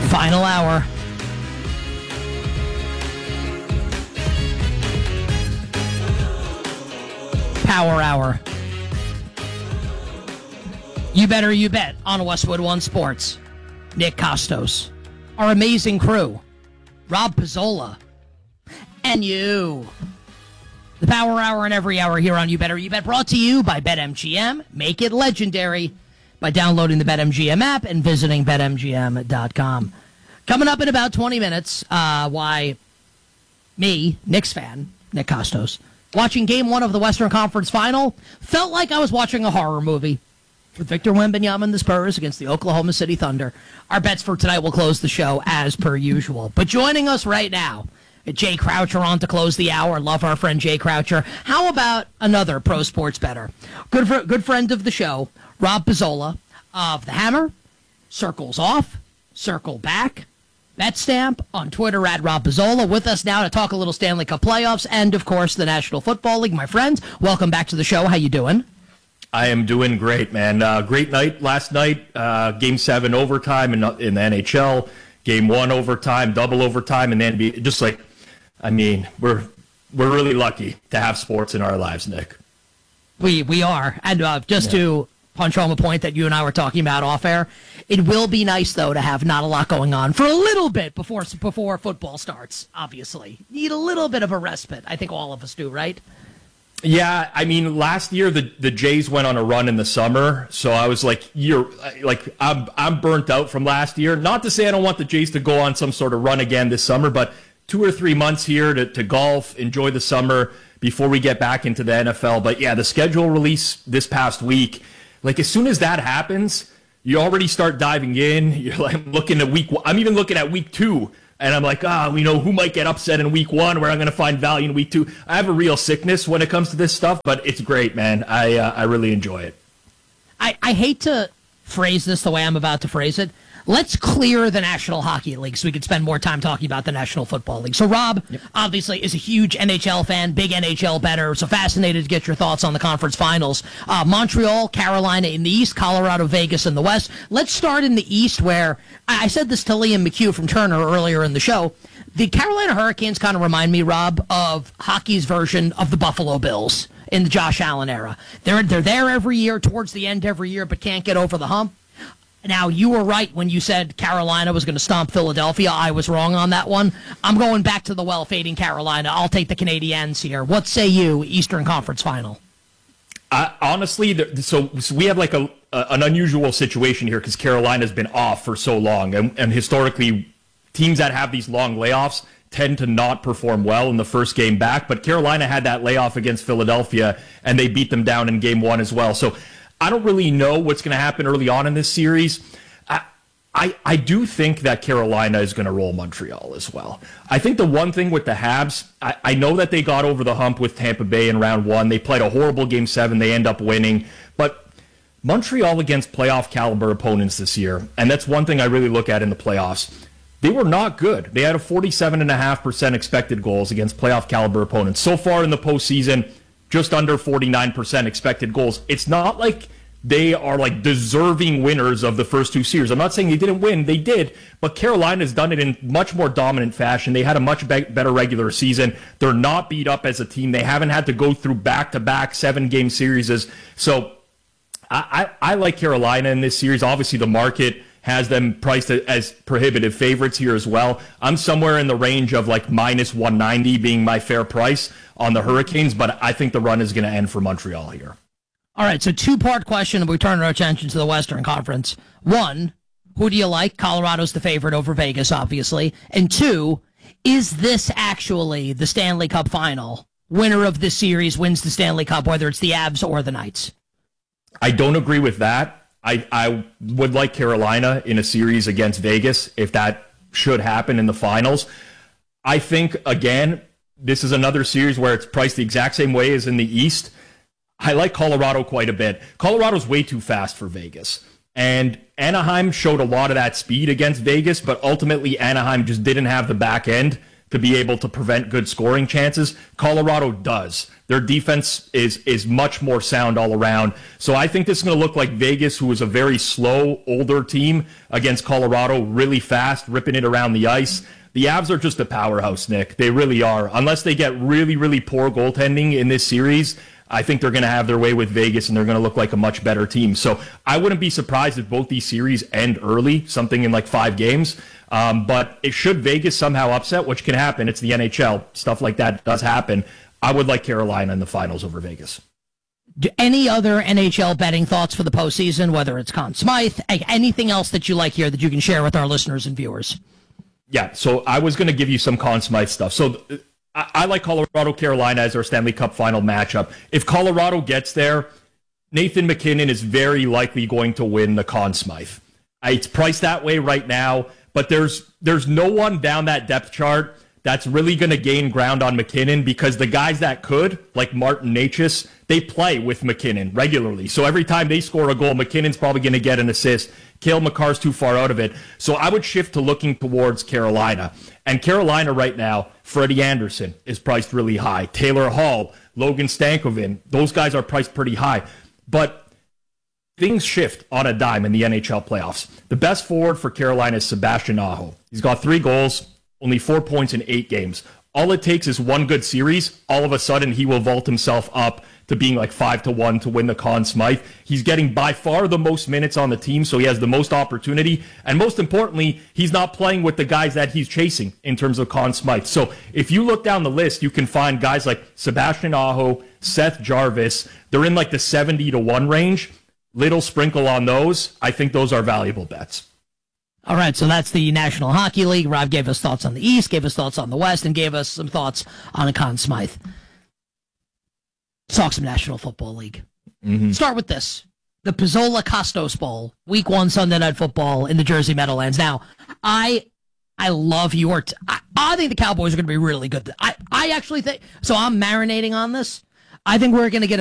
Final hour. Power hour. You better you bet on Westwood One Sports. Nick Costos, our amazing crew, Rob Pizzola, and you. The Power Hour and every hour here on You Better You Bet, brought to you by BetMGM. Make it legendary by downloading the BetMGM app and visiting BetMGM.com. Coming up in about 20 minutes, why me, Knicks fan, Nick Costos, watching Game 1 of the Western Conference Final, felt like I was watching a horror movie. With Victor Wembanyama and the Spurs against the Oklahoma City Thunder. Our bets for tonight will close the show as per usual. But joining us right now, Jay Croucher on to close the hour. Love our friend Jay Croucher. How about another pro sports bettor? Good friend of the show, Rob Pizzola of The Hammer, Circles Off, Circle Back, Bet Stamp on Twitter at Rob Pizzola. With us now to talk a little Stanley Cup playoffs and, of course, the National Football League. My friends, welcome back to the show. How you doing? I am doing great, man. Great night last night. Game 7 overtime in the NHL. Game 1 overtime, double overtime, and then we're really lucky to have sports in our lives, Nick. We are, and to punch home a point that you and I were talking about off air, it will be nice though to have not a lot going on for a little bit before football starts. Obviously, need a little bit of a respite. I think all of us do, right? Yeah, I mean, last year the Jays went on a run in the summer, so I was like, I'm burnt out from last year. Not to say I don't want the Jays to go on some sort of run again this summer, but 2 or 3 months here to golf, enjoy the summer before we get back into the NFL. But yeah, the schedule release this past week, like as soon as that happens, you already start diving in. You're like, I'm even looking at week 2. And I'm like, we know who might get upset in week 1, where I'm going to find value in week 2. I have a real sickness when it comes to this stuff, but it's great, man. I really enjoy it. I hate to phrase this the way I'm about to phrase it. Let's clear the National Hockey League so we can spend more time talking about the National Football League. So Rob, obviously, is a huge NHL fan, big NHL bettor, so fascinated to get your thoughts on the conference finals. Montreal, Carolina in the East, Colorado, Vegas in the West. Let's start in the East, where I said this to Liam McHugh from Turner earlier in the show. The Carolina Hurricanes kind of remind me, Rob, of hockey's version of the Buffalo Bills in the Josh Allen era. They're there every year, towards the end every year, but can't get over the hump. Now, you were right when you said Carolina was going to stomp Philadelphia. I was wrong on that one. I'm going back to the well, fading Carolina. I'll take the Canadiens here. What say you, Eastern Conference Final? Honestly, so we have like an unusual situation here because Carolina's been off for so long. And historically, teams that have these long layoffs tend to not perform well in the first game back. But Carolina had that layoff against Philadelphia, and they beat them down in game 1 as well. So I don't really know what's going to happen early on in this series. I do think that Carolina is going to roll Montreal as well. I think the one thing with the Habs, I know that they got over the hump with Tampa Bay in round 1. They played a horrible Game 7. They end up winning. But Montreal against playoff caliber opponents this year, and that's one thing I really look at in the playoffs, they were not good. They had a 47.5% expected goals against playoff caliber opponents. So far in the postseason, just under 49% expected goals. It's not like they are like deserving winners of the first 2 series. I'm not saying they didn't win. They did. But Carolina's done it in much more dominant fashion. They had a much better regular season. They're not beat up as a team. They haven't had to go through back-to-back 7-game series. So I like Carolina in this series. Obviously, the market has them priced as prohibitive favorites here as well. I'm somewhere in the range of like minus 190 being my fair price on the Hurricanes, but I think the run is going to end for Montreal here. All right, so 2-part question, and we turn our attention to the Western Conference. 1, who do you like? Colorado's the favorite over Vegas, obviously. And 2, is this actually the Stanley Cup final? Winner of this series wins the Stanley Cup, whether it's the Avs or the Knights. I don't agree with that. I would like Carolina in a series against Vegas if that should happen in the finals. I think, again, this is another series where it's priced the exact same way as in the East. I like Colorado quite a bit. Colorado's way too fast for Vegas. And Anaheim showed a lot of that speed against Vegas, but ultimately Anaheim just didn't have the back end to be able to prevent good scoring chances. Colorado does. Their defense is much more sound all around. So I think this is going to look like Vegas, who is a very slow, older team, against Colorado, really fast, ripping it around the ice. The Avs are just a powerhouse, Nick. They really are. Unless they get really, really poor goaltending in this series, I think they're going to have their way with Vegas, and they're going to look like a much better team. So I wouldn't be surprised if both these series end early, something in like 5 games. But it should Vegas somehow upset, which can happen. It's the NHL. Stuff like that does happen. I would like Carolina in the finals over Vegas. Any other NHL betting thoughts for the postseason, whether it's Conn Smythe, anything else that you like here that you can share with our listeners and viewers? Yeah, so I was going to give you some Conn Smythe stuff. So I like Colorado-Carolina as our Stanley Cup final matchup. If Colorado gets there, Nathan MacKinnon is very likely going to win the Conn Smythe. It's priced that way right now, but there's no one down that depth chart that's really going to gain ground on MacKinnon, because the guys that could, like Martin Necas, they play with MacKinnon regularly. So every time they score a goal, MacKinnon's probably going to get an assist. Cale Makar's too far out of it. So I would shift to looking towards Carolina. And Carolina right now, Freddie Anderson is priced really high. Taylor Hall, Logan Stankoven, those guys are priced pretty high. But things shift on a dime in the NHL playoffs. The best forward for Carolina is Sebastian Aho. He's got 3 goals, only 4 points in 8 games. All it takes is one good series. All of a sudden, he will vault himself up to being like 5-1 to win the Conn Smythe. He's getting by far the most minutes on the team, so he has the most opportunity. And most importantly, he's not playing with the guys that he's chasing in terms of Conn Smythe. So if you look down the list, you can find guys like Sebastian Aho, Seth Jarvis. They're in like the 70-1 range. Little sprinkle on those. I think those are valuable bets. All right, so that's the National Hockey League. Rob gave us thoughts on the East, gave us thoughts on the West, and gave us some thoughts on a Conn Smythe. Let's talk some National Football League. Start with this. The Pizzola Costos Bowl, Week 1 Sunday Night Football in the Jersey Meadowlands. Now, I love your... I think the Cowboys are going to be really good. I actually think... So I'm marinating on this. I think we're going to get